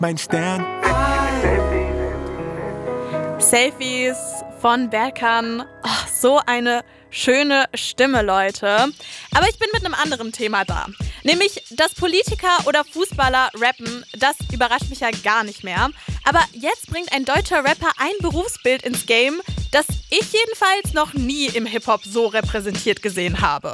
mein Stern. Selfies von Berkan. Oh, so eine schöne Stimme, Leute. Aber ich bin mit einem anderen Thema da. Nämlich, dass Politiker oder Fußballer rappen, das überrascht mich ja gar nicht mehr. Aber jetzt bringt ein deutscher Rapper ein Berufsbild ins Game, das ich jedenfalls noch nie im Hip-Hop so repräsentiert gesehen habe.